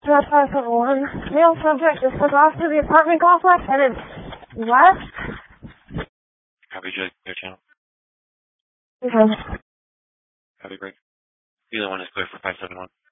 That's 571. Male subject is put off to the apartment complex headed west. Copy, Jake. Clear channel. Okay. Copy, break. Either one is clear for 571.